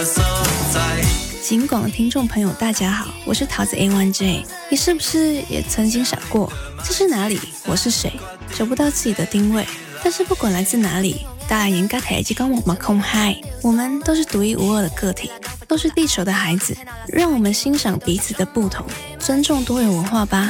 警广的听众朋友大家好，我是桃子 A1J。 你是不是也曾经想过这是哪里，我是谁，找不到自己的定位？但是不管来自哪里，大家应该台积跟我们空嗨，我们都是独一无二的个体，都是地球的孩子，让我们欣赏彼此的不同，尊重多元文化吧。